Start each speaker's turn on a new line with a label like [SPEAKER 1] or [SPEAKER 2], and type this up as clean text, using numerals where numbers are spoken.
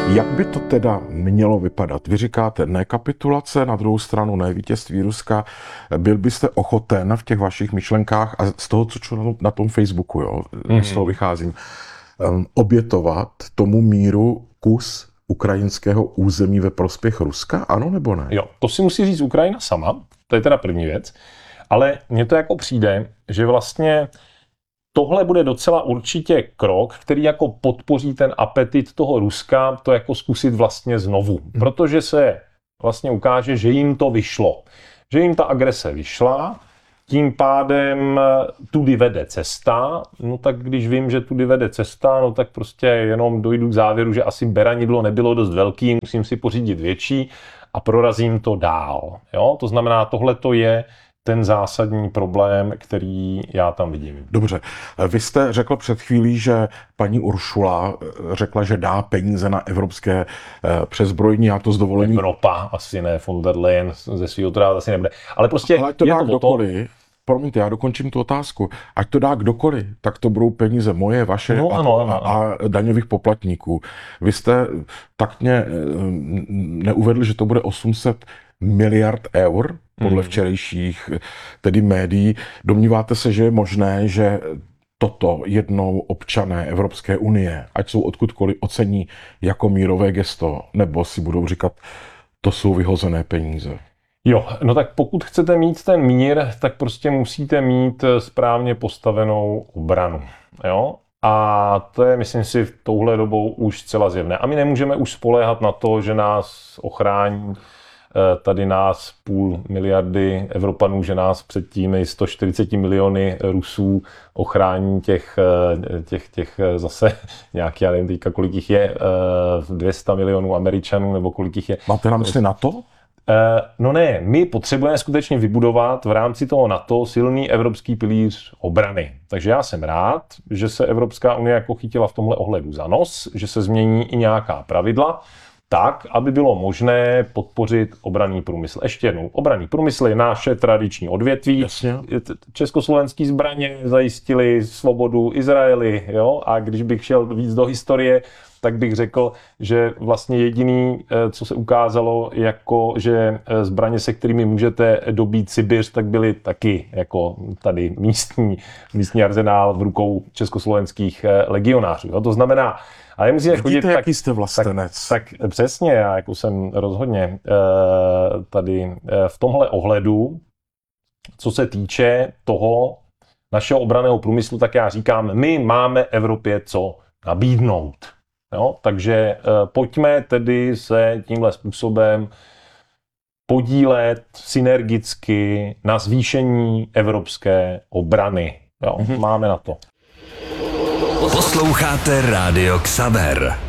[SPEAKER 1] Jak by to teda mělo vypadat? Vy říkáte ne kapitulace, na druhou stranu ne vítězství Ruska. Byl byste ochoten v těch vašich myšlenkách a z toho, co čtu na tom Facebooku, jo, z toho vycházím, obětovat tomu míru kus ukrajinského území ve prospěch Ruska? Ano nebo ne?
[SPEAKER 2] Jo, to si musí říct Ukrajina sama, to je teda první věc, ale mně to jako přijde, že vlastně tohle bude docela určitě krok, který jako podpoří ten apetit toho Ruska to jako zkusit vlastně znovu. Protože se vlastně ukáže, že jim to vyšlo. Že jim ta agrese vyšla, tím pádem tudy vede cesta, no tak když vím, že tudy vede cesta, no tak prostě jenom dojdu k závěru, že asi beranidlo nebylo dost velký, musím si pořídit větší a prorazím to dál. Jo? To znamená, tohle to je ten zásadní problém, který já tam vidím.
[SPEAKER 1] Dobře. Vy jste řekl před chvílí, že paní Uršula řekla, že dá peníze na evropské přezbrojení, já to s dovolením...
[SPEAKER 2] Evropa, asi ne, von der Leyen ze svého tráva asi nebude. Ale prostě
[SPEAKER 1] ale to dá kdokoliv. Promiňte, já dokončím tu otázku. Ať to dá kdokoliv, tak to budou peníze moje, vaše a daňových poplatníků. Vy jste taktně neuvedl, že to bude 800 miliard eur, podle včerejších tedy médií. Domníváte se, že je možné, že toto jednou občané Evropské unie, ať jsou odkudkoliv, ocení jako mírové gesto, nebo si budou říkat, to jsou vyhozené peníze?
[SPEAKER 2] Jo, no tak pokud chcete mít ten mír, tak prostě musíte mít správně postavenou obranu. Jo? A to je, myslím si, v touhle dobou už zcela zjevné. A my nemůžeme už spoléhat na to, že nás ochrání tady nás 500 miliardy Evropanů, že nás před těmi 140 miliony Rusů ochrání těch zase nějaký, já nevím teďka, kolik jich je, 200 milionů Američanů, nebo kolik jich je.
[SPEAKER 1] Máte na mysli NATO?
[SPEAKER 2] No ne, my potřebujeme skutečně vybudovat v rámci toho NATO silný evropský pilíř obrany. Takže já jsem rád, že se Evropská unie jako chytila v tomhle ohledu za nos, že se změní i nějaká pravidla, tak, aby bylo možné podpořit obranný průmysl. Ještě jednou, obranný průmysl je naše tradiční odvětví.
[SPEAKER 1] Jasně.
[SPEAKER 2] Československý zbraně zajistili svobodu Izraeli, jo? A když bych šel víc do historie, tak bych řekl, že vlastně jediný, co se ukázalo, jako že zbraně, se kterými můžete dobít Sibiř, tak byly taky jako tady místní arzenál v rukou československých legionářů. Jo? To znamená, ale musíte chodit,
[SPEAKER 1] jaký jste vlastenec.
[SPEAKER 2] Tak přesně, já jako jsem rozhodně tady v tomhle ohledu, co se týče toho našeho obranného průmyslu, tak já říkám, my máme Evropě co nabídnout. Jo? Takže pojďme tedy se tímhle způsobem podílet synergicky na zvýšení evropské obrany. Jo? Máme na to.
[SPEAKER 3] Posloucháte Rádio Xaver.